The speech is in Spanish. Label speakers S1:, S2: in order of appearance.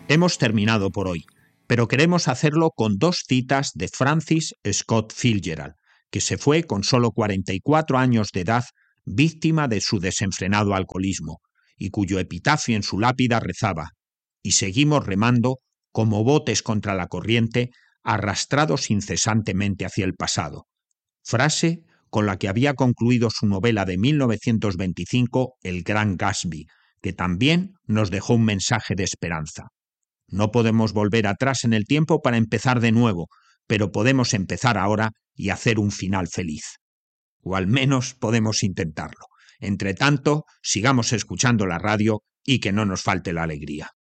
S1: Hemos terminado por hoy, pero queremos hacerlo con dos citas de Francis Scott Fitzgerald, que se fue con solo 44 años de edad, víctima de su desenfrenado alcoholismo, y cuyo epitafio en su lápida rezaba: «Y seguimos remando como botes contra la corriente, arrastrados incesantemente hacia el pasado», frase con la que había concluido su novela de 1925, El Gran Gatsby, que también nos dejó un mensaje de esperanza. No podemos volver atrás en el tiempo para empezar de nuevo, pero podemos empezar ahora y hacer un final feliz. O al menos podemos intentarlo. Entre tanto, sigamos escuchando la radio y que no nos falte la alegría.